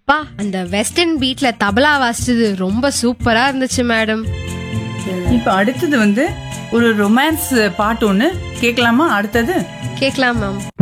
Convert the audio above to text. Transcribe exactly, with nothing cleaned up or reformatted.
பா அந்த வெஸ்டர்ன் பீட்ல தபலா வாசிச்சது ரொம்ப சூப்பரா இருந்துச்சு மேடம். இப்ப அடுத்தது வந்து ஒரு ரொமான்ஸ் பாட்டு ஒண்ணு கேட்கலாமா? அடுத்தது கேக்கலாம் மேம்.